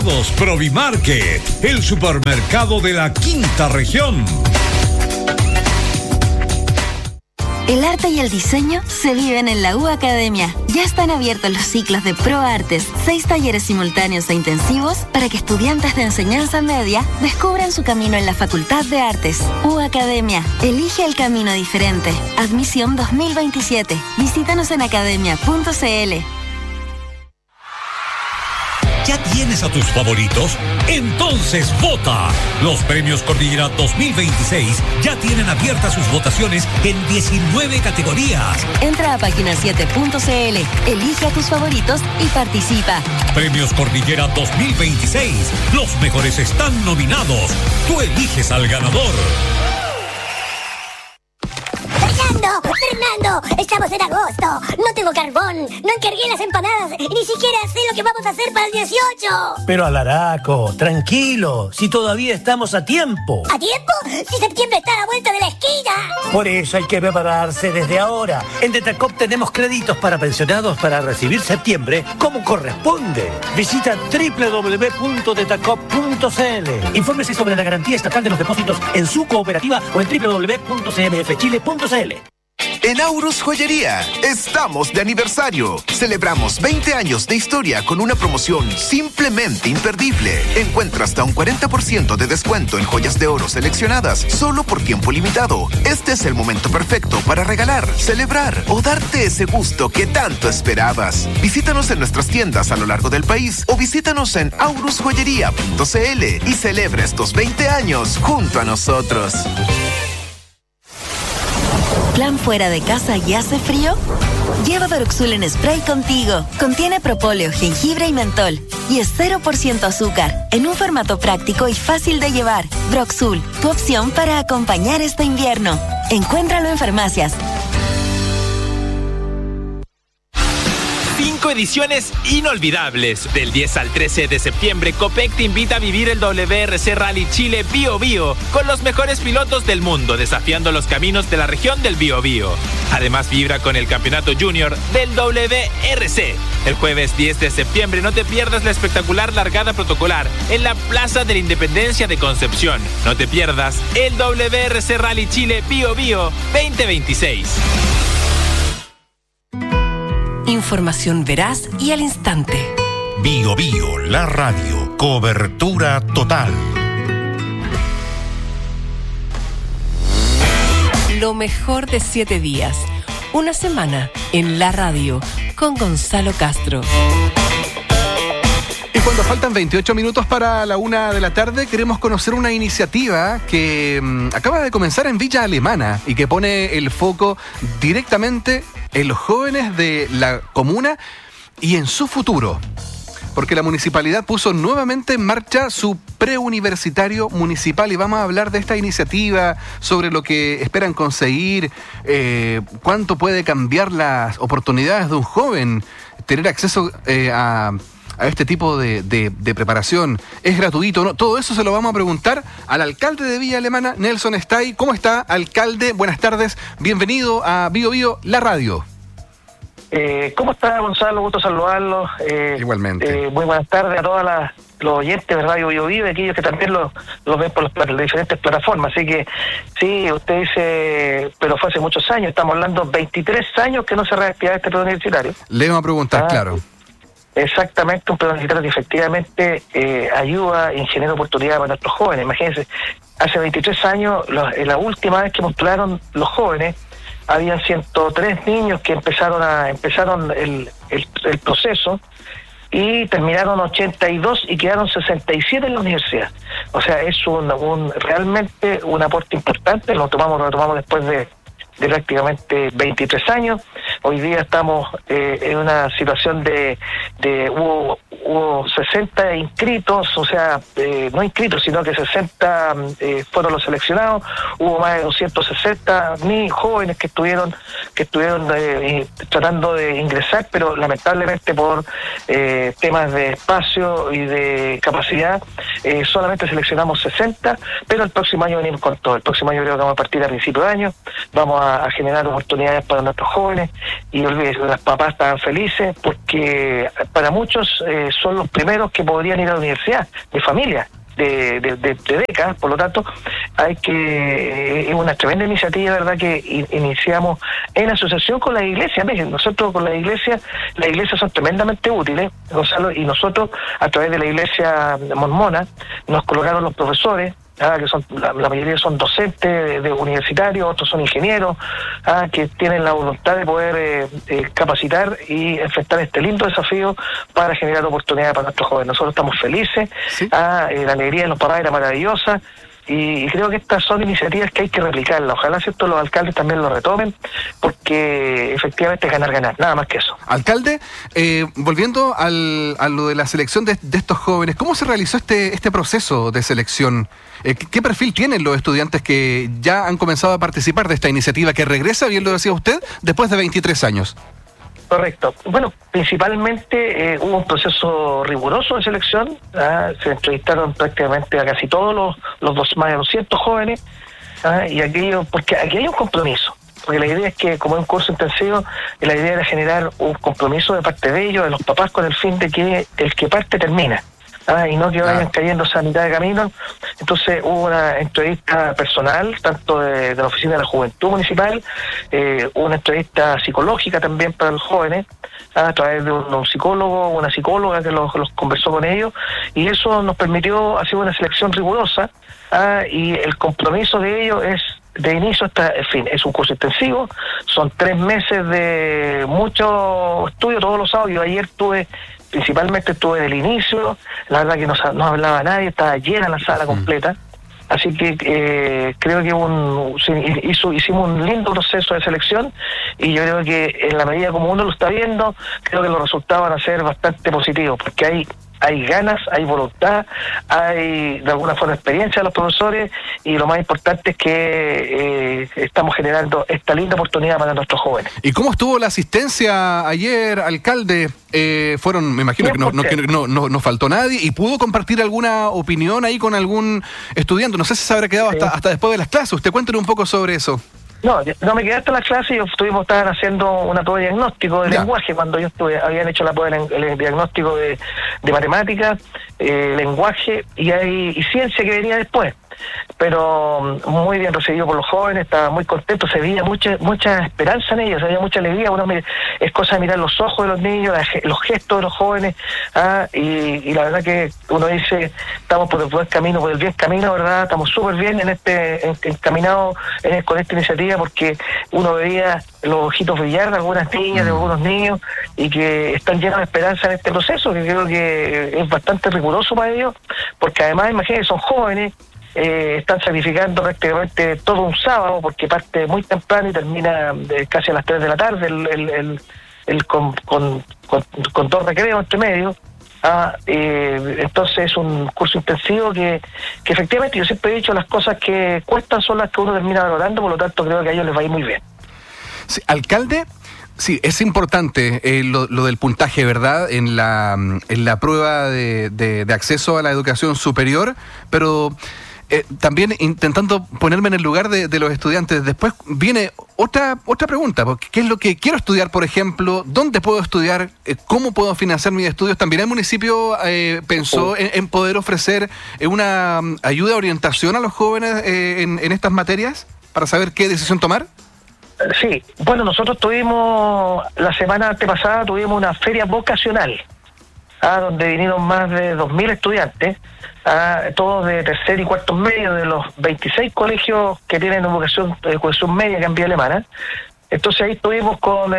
Provimarket, el supermercado de la quinta región. El arte y el diseño se viven en la U Academia. Ya están abiertos los ciclos de ProArtes, 6 talleres simultáneos e intensivos para que estudiantes de enseñanza media descubran su camino en la Facultad de Artes. U Academia, elige el camino diferente. Admisión 2027. Visítanos en academia.cl. ¿Ya tienes a tus favoritos? Entonces vota. Los premios Cordillera 2026 ya tienen abiertas sus votaciones en 19 categorías. Entra a página7.cl, elige a tus favoritos y participa. Premios Cordillera 2026. Los mejores están nominados. Tú eliges al ganador. ¡Fernando! ¡Estamos en agosto! ¡No tengo carbón! ¡No encargué las empanadas! ¡Y ni siquiera sé lo que vamos a hacer para el 18! Pero Alaraco, tranquilo, si todavía estamos a tiempo. ¿A tiempo? ¡Si septiembre está a la vuelta de la esquina! Por eso hay que prepararse desde ahora. En Detacop tenemos créditos para pensionados para recibir septiembre como corresponde. Visita www.detacop.cl. Infórmese sobre la garantía estatal de los depósitos en su cooperativa o en www.cmfchile.cl. En Aurus Joyería estamos de aniversario. Celebramos 20 años de historia con una promoción simplemente imperdible. Encuentra hasta un 40% de descuento en joyas de oro seleccionadas solo por tiempo limitado. Este es el momento perfecto para regalar, celebrar o darte ese gusto que tanto esperabas. Visítanos en nuestras tiendas a lo largo del país o visítanos en aurusjoyería.cl y celebra estos 20 años junto a nosotros. ¿Plan fuera de casa y hace frío? Lleva Broxul en spray contigo. Contiene propóleo, jengibre y mentol. Y es 0% azúcar, en un formato práctico y fácil de llevar. Broxul, tu opción para acompañar este invierno. Encuéntralo en farmacias. 5 ediciones inolvidables. Del 10 al 13 de septiembre, Copec te invita a vivir el WRC Rally Chile Bío Bío con los mejores pilotos del mundo desafiando los caminos de la región del Biobío. Además, vibra con el campeonato junior del WRC. El jueves 10 de septiembre no te pierdas la espectacular largada protocolar en la Plaza de la Independencia de Concepción. No te pierdas el WRC Rally Chile Bío Bío 2026. Información veraz y al instante. Bío Bío, la radio. Cobertura total. Lo mejor de 7 días. Una semana en la radio con Gonzalo Castro. Y cuando faltan 28 minutos para la 1 de la tarde, queremos conocer una iniciativa que acaba de comenzar en Villa Alemana y que pone el foco directamente en los jóvenes de la comuna y en su futuro. Porque la municipalidad puso nuevamente en marcha su preuniversitario municipal y vamos a hablar de esta iniciativa, sobre lo que esperan conseguir, cuánto puede cambiar las oportunidades de un joven, tener acceso a este tipo de preparación. ¿Es gratuito o no? Todo eso se lo vamos a preguntar al alcalde de Villa Alemana, Nelson Stay. ¿Cómo está, alcalde? Buenas tardes. Bienvenido a Bío Bío, la radio. ¿Cómo está, Gonzalo? Gusto saludarlos. Igualmente. Muy buenas tardes a todos los oyentes de Radio Bío Bío, aquellos que también los ven por las diferentes plataformas. Así que, sí, usted dice, pero fue hace muchos años, estamos hablando 23 años que no se reactiva este plan universitario. Le vamos a preguntar, claro. Exactamente, un plan universitario que efectivamente ayuda y genera oportunidades para nuestros jóvenes. Imagínense, hace 23 años, la última vez que postularon los jóvenes, habían 103 niños que empezaron el proceso y terminaron 82 y quedaron 67 en la universidad. O sea, es realmente un aporte importante. Lo tomamos después de prácticamente 23 años. Hoy día estamos en una situación de hubo 60 inscritos, o sea, no inscritos, sino que 60 fueron los seleccionados. Hubo más de 260 jóvenes que estuvieron tratando de ingresar, pero lamentablemente por temas de espacio y de capacidad solamente seleccionamos 60, pero el próximo año venimos con todo. El próximo año creo que vamos a partir a principio de año, vamos a generar oportunidades para nuestros jóvenes, y olvídese, las papás están felices porque para muchos son los primeros que podrían ir a la universidad, de familia, de décadas. Por lo tanto, es una tremenda iniciativa, ¿verdad?, que iniciamos en asociación con la iglesia. Nosotros con las iglesias son tremendamente útiles, Gonzalo, y nosotros a través de la iglesia mormona nos colocaron los profesores, que son la mayoría son docentes de universitarios, otros son ingenieros, que tienen la voluntad de poder capacitar y enfrentar este lindo desafío para generar oportunidades para nuestros jóvenes. Nosotros estamos felices, ¿sí? La alegría de los papás era maravillosa, y creo que estas son iniciativas que hay que replicarlas. Ojalá, ¿cierto?, los alcaldes también lo retomen, porque efectivamente es ganar, nada más que eso. Alcalde, volviendo a lo de la selección de estos jóvenes, ¿cómo se realizó este proceso de selección? ¿Qué perfil tienen los estudiantes que ya han comenzado a participar de esta iniciativa que regresa, bien lo decía usted, después de 23 años? Correcto. Bueno, principalmente hubo un proceso riguroso de selección. Se entrevistaron prácticamente a casi todos los más de 200 jóvenes, y porque aquí hay un compromiso. Porque la idea es que, como es un curso intensivo, la idea era generar un compromiso de parte de ellos, de los papás, con el fin de que el que parte termina. Y no que vayan cayéndose a mitad de camino. Entonces hubo una entrevista personal, tanto de la Oficina de la Juventud Municipal, una entrevista psicológica también para los jóvenes, a través de un psicólogo o una psicóloga que los conversó con ellos, y eso nos permitió hacer una selección rigurosa, y el compromiso de ellos es de inicio es un curso intensivo, son 3 meses de mucho estudio todos los sábados. Yo ayer principalmente estuve del inicio, la verdad que no hablaba nadie, estaba llena la sala completa, así que creo que hicimos un lindo proceso de selección, y yo creo que en la medida como uno lo está viendo, creo que los resultados van a ser bastante positivos, porque hay ganas, hay voluntad, hay de alguna forma experiencia de los profesores, y lo más importante es que estamos generando esta linda oportunidad para nuestros jóvenes. ¿Y cómo estuvo la asistencia ayer, alcalde? Me imagino que no faltó nadie, y pudo compartir alguna opinión ahí con algún estudiante. No sé si se habrá quedado hasta después de las clases. Usted cuéntenos un poco sobre eso. No me quedé hasta la clase. Estaban haciendo una prueba de diagnóstico de lenguaje. Cuando yo habían hecho la prueba de diagnóstico de matemáticas, lenguaje y ciencia, que venía después. Pero muy bien recibido por los jóvenes, estaba muy contento, se veía mucha esperanza en ellos, se veía mucha alegría. Es cosa de mirar los ojos de los niños, los gestos de los jóvenes, y la verdad que uno dice, estamos por el buen camino, por el bien camino, ¿verdad? Estamos súper bien encaminados con esta iniciativa, porque uno veía los ojitos brillar de algunas niñas, de algunos niños, y que están llenos de esperanza en este proceso, que creo que es bastante riguroso para ellos, porque además, imagínense, son jóvenes, están sacrificando prácticamente todo un sábado, porque parte muy temprano y termina casi a las 3 de la tarde, con 2 recreos entre medio. Entonces es un curso intensivo que efectivamente, yo siempre he dicho, las cosas que cuestan son las que uno termina valorando, por lo tanto creo que a ellos les va a ir muy bien. Sí, alcalde, sí, es importante lo del puntaje, ¿verdad?, en la prueba de acceso a la educación superior, pero también intentando ponerme en el lugar de los estudiantes. Después viene otra pregunta, porque ¿qué es lo que quiero estudiar, por ejemplo? ¿Dónde puedo estudiar? ¿Cómo puedo financiar mis estudios? También el municipio pensó en poder ofrecer una ayuda, orientación a los jóvenes en estas materias, para saber qué decisión tomar. Sí, bueno, nosotros la semana antepasada tuvimos una feria vocacional, donde vinieron más de 2.000 estudiantes, todos de tercer y cuarto medio, de los 26 colegios que tienen educación media acá en Villa Alemana. Entonces ahí estuvimos con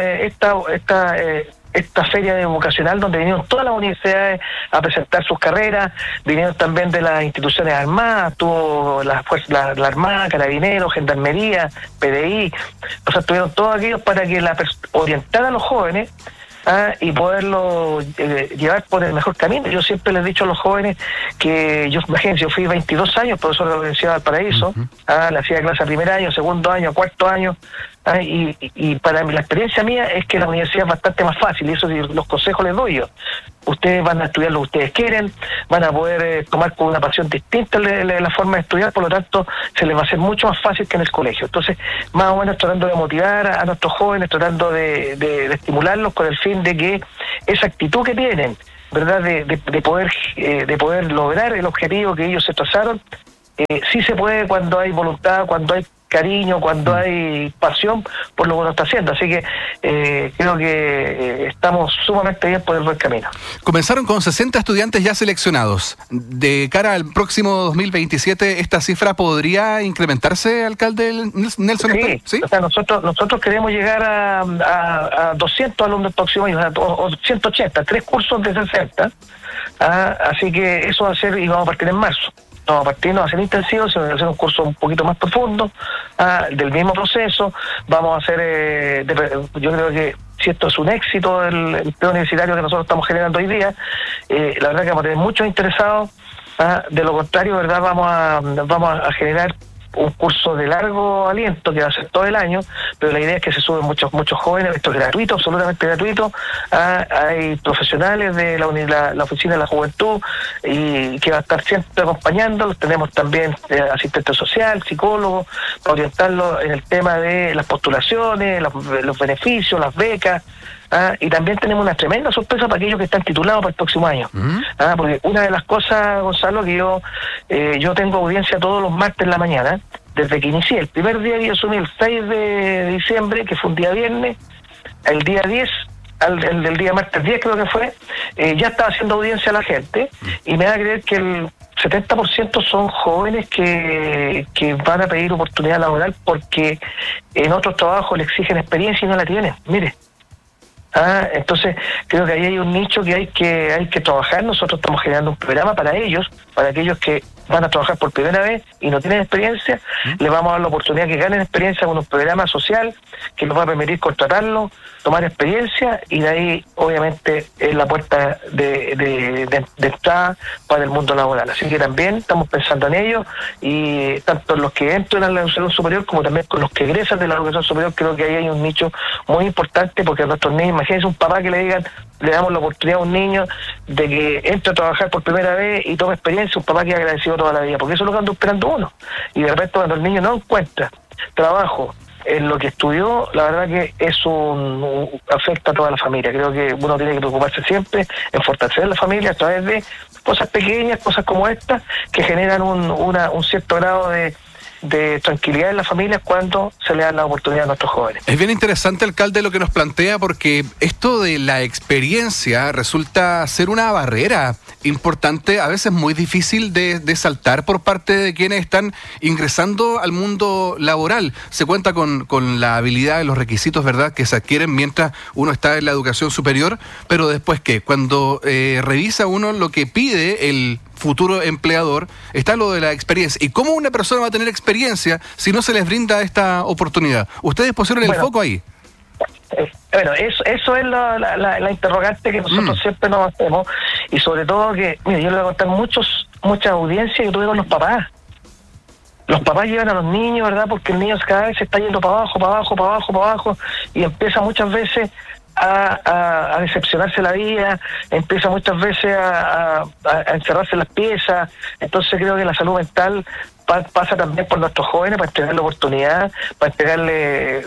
esta feria vocacional, donde vinieron todas las universidades a presentar sus carreras, vinieron también de las instituciones armadas, tuvo la Armada, Carabineros, Gendarmería, PDI, o sea, estuvieron todos aquellos para que orientaran a los jóvenes y poderlo llevar por el mejor camino. Yo siempre les he dicho a los jóvenes que yo fui 22 años profesor de la Universidad de Valparaíso, le hacía clase a primer año, segundo año, cuarto año, Y para la experiencia mía es que la universidad es bastante más fácil, y eso los consejos les doy yo. Ustedes van a estudiar lo que ustedes quieren, van a poder tomar con una pasión distinta la forma de estudiar, por lo tanto se les va a hacer mucho más fácil que en el colegio. Entonces, más o menos tratando de motivar a nuestros jóvenes, tratando de estimularlos con el fin de que esa actitud que tienen, ¿verdad?, de poder lograr el objetivo que ellos se trazaron, sí se puede cuando hay voluntad, cuando hay cariño, cuando hay pasión por lo que uno está haciendo. Así que creo que estamos sumamente bien por el buen camino. Comenzaron con 60 estudiantes ya seleccionados. De cara al próximo 2027, ¿esta cifra podría incrementarse, alcalde Nelson? Sí. O sea, nosotros queremos llegar a 200 alumnos el próximo año, o 180, 3 cursos de 60. Así que eso va a ser, y vamos a partir en marzo. No va a partir, no va a ser intensivo, sino va a ser un curso un poquito más profundo, del mismo proceso. Vamos a hacer, yo creo que si esto es un éxito, el preuniversitario que nosotros estamos generando hoy día, la verdad que vamos a tener muchos interesados. De lo contrario, ¿verdad?, vamos a generar un curso de largo aliento que va a ser todo el año, pero la idea es que se suben muchos jóvenes. Esto es gratuito, absolutamente gratuito. Hay profesionales de la Oficina de la Juventud y que va a estar siempre acompañándolos. Tenemos también asistente social, psicólogo, para orientarlos en el tema de las postulaciones, los beneficios, las becas. Y también tenemos una tremenda sorpresa para aquellos que están titulados para el próximo año. Porque una de las cosas, Gonzalo, que yo tengo audiencia todos los martes en la mañana, desde que inicié. El primer día que yo asumí, el 6 de diciembre, que fue un día viernes, el día 10, el día martes 10 creo que fue, ya estaba haciendo audiencia a la gente, y me da a creer que el 70% son jóvenes que van a pedir oportunidad laboral porque en otros trabajos le exigen experiencia y no la tienen. Mire. Entonces creo que ahí hay un nicho que hay que trabajar. Nosotros estamos generando un programa para ellos, para aquellos que van a trabajar por primera vez y no tienen experiencia. Les vamos a dar la oportunidad que ganen experiencia con un programa social que nos va a permitir contratarlos, tomar experiencia, y de ahí obviamente es la puerta de entrada para el mundo laboral. Así que también estamos pensando en ello, y tanto en los que entran a la educación superior como también con los que egresan de la educación superior. Creo que ahí hay un nicho muy importante, porque a nuestros niños, imagínense un papá que le damos la oportunidad a un niño de que entre a trabajar por primera vez y tome experiencia, un papá que ha agradecido toda la vida, porque eso es lo que anda esperando uno. Y de repente cuando el niño no encuentra trabajo en lo que estudió, la verdad que eso afecta a toda la familia. Creo que uno tiene que preocuparse siempre en fortalecer la familia a través de cosas pequeñas, cosas como estas, que generan un cierto grado de tranquilidad en las familias cuando se le dan la oportunidad a nuestros jóvenes. Es bien interesante, alcalde, lo que nos plantea, porque esto de la experiencia resulta ser una barrera importante, a veces muy difícil de saltar por parte de quienes están ingresando al mundo laboral. Se cuenta con la habilidad y los requisitos, ¿verdad?, que se adquieren mientras uno está en la educación superior, pero después, ¿qué? Cuando revisa uno lo que pide el futuro empleador, está lo de la experiencia. ¿Y cómo una persona va a tener experiencia si no se les brinda esta oportunidad? Ustedes pusieron el foco ahí. Bueno, eso es la interrogante que nosotros siempre nos hacemos, y sobre todo que, mire, yo le voy a contar muchas audiencias que tuve con los papás. Los papás llevan a los niños, ¿verdad?, porque el niño cada vez se está yendo para abajo, y empieza muchas veces a decepcionarse la vida, empieza muchas veces a encerrarse en las piezas. Entonces creo que la salud mental pasa también por nuestros jóvenes, para entregarle oportunidad, para entregarle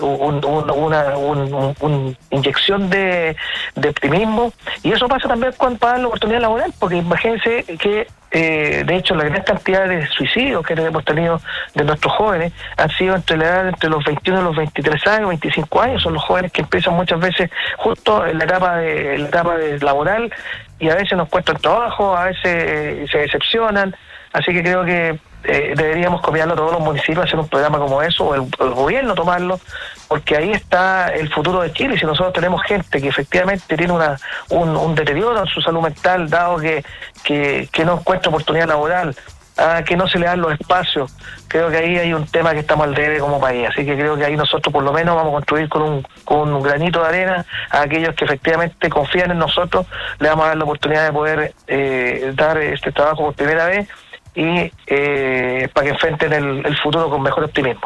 una inyección de optimismo, y eso pasa también para dar la oportunidad laboral, porque imagínense que de hecho la gran cantidad de suicidios que hemos tenido de nuestros jóvenes han sido entre la edad entre los 21 y los 23 años, 25 años. Son los jóvenes que empiezan muchas veces justo en la etapa de laboral, y a veces no encuentran trabajo, a veces se decepcionan. Así que creo que deberíamos copiarlo todos los municipios, hacer un programa como eso, o el gobierno tomarlo, porque ahí está el futuro de Chile. Si nosotros tenemos gente que efectivamente tiene un deterioro en su salud mental, dado que no encuentra oportunidad laboral, que no se le dan los espacios, creo que ahí hay un tema que estamos al debe como país. Así que creo que ahí nosotros por lo menos vamos a construir con un granito de arena a aquellos que efectivamente confían en nosotros. Le vamos a dar la oportunidad de poder dar este trabajo por primera vez, y para que enfrenten el futuro con mejor optimismo.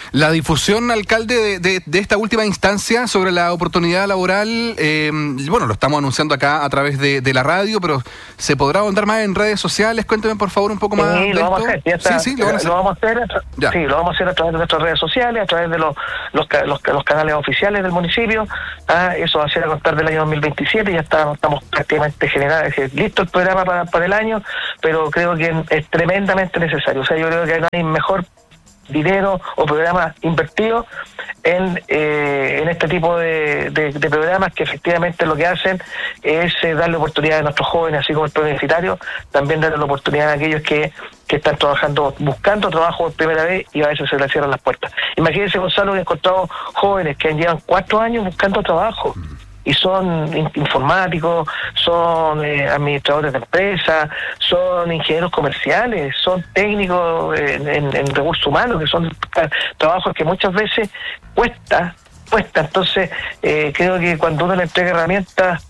La difusión, alcalde, de esta última instancia sobre la oportunidad laboral, bueno, lo estamos anunciando acá a través de la radio, pero ¿se podrá ahondar más en redes sociales? Cuénteme, por favor, un poco más de lo vamos esto. a hacer, ya está. Sí, lo vamos a hacer. Lo vamos a hacer a través de nuestras redes sociales, a través de los canales oficiales del municipio. Eso va a ser a contar del año 2027, ya estamos prácticamente listo el programa para el año, pero creo que es tremendamente necesario. O sea, yo creo que no hay mejor dinero o programas invertidos en este tipo de programas que efectivamente lo que hacen es darle oportunidad a nuestros jóvenes, así como el universitario, también darle la oportunidad a aquellos que están trabajando, buscando trabajo por primera vez y a veces se les cierran las puertas. Imagínense, Gonzalo, que he encontrado jóvenes que llevan 4 años buscando trabajo y son informáticos, son administradores de empresas, son ingenieros comerciales, son técnicos en recursos humanos, que son trabajos que muchas veces cuesta. Entonces, creo que cuando uno le entrega herramientas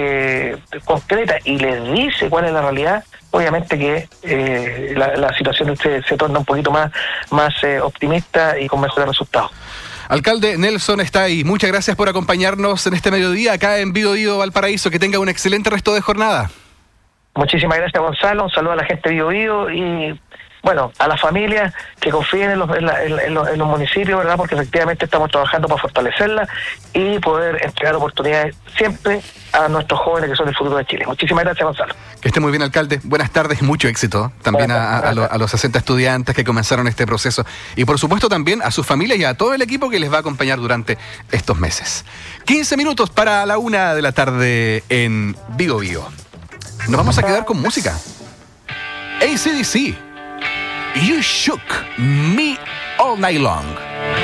concretas y les dice cuál es la realidad, obviamente que la situación se torna un poquito más optimista y con mejores resultados. Alcalde, Nelson está ahí. Muchas gracias por acompañarnos en este mediodía acá en Bío Bío Valparaíso. Que tenga un excelente resto de jornada. Muchísimas gracias, Gonzalo. Un saludo a la gente de Bío Bío y, bueno, a las familias que confíen en los municipios, ¿verdad? Porque efectivamente estamos trabajando para fortalecerla y poder entregar oportunidades siempre a nuestros jóvenes que son el futuro de Chile. Muchísimas gracias, Gonzalo. Que esté muy bien, alcalde. Buenas tardes y mucho éxito. También a los 60 estudiantes que comenzaron este proceso. Y por supuesto también a sus familias y a todo el equipo que les va a acompañar durante estos meses. 15 minutos para la 1 de la tarde en Bío Bío. Nos vamos a quedar con música. AC/DC. You Shook Me All Night Long.